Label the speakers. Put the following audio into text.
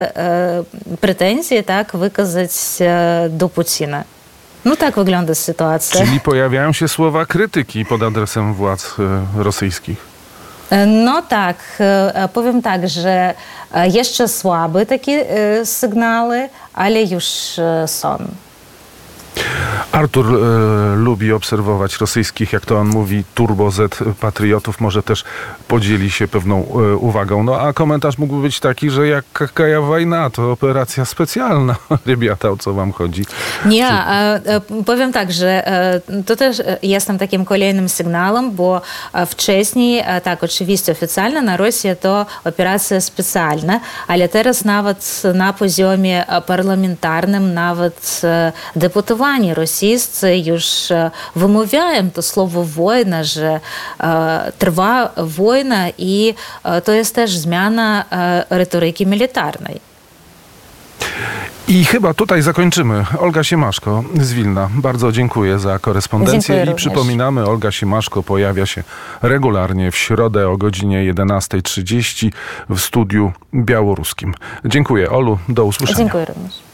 Speaker 1: pretensje, tak, wykazać do Putina. No tak wygląda sytuacja.
Speaker 2: Czyli pojawiają się słowa krytyki pod adresem władz rosyjskich.
Speaker 1: No tak, powiem tak, że jeszcze słabe takie sygnały, ale już są.
Speaker 2: Artur lubi obserwować rosyjskich, jak to on mówi, turbo Z patriotów. Może też podzieli się pewną uwagą. No a komentarz mógłby być taki, że jak jaka wojna, to operacja specjalna. Rybiata, o co wam chodzi?
Speaker 1: Nie, powiem tak, że to też jestem takim kolejnym sygnałem, bo wcześniej, tak, oczywiście oficjalnie na Rosji to operacja specjalna, ale teraz nawet na poziomie parlamentarnym, nawet deputowani rosyjscy już wymawiają to słowo wojna, że trwa wojna i to jest też zmiana retoryki militarnej.
Speaker 2: I chyba tutaj zakończymy. Olga Siemaszko z Wilna. Bardzo dziękuję za korespondencję.
Speaker 1: Dziękuję
Speaker 2: I przypominamy, Olga Siemaszko pojawia się regularnie w środę o godzinie 11:30 w studiu białoruskim. Dziękuję, Olu. Do usłyszenia.
Speaker 1: Dziękuję również.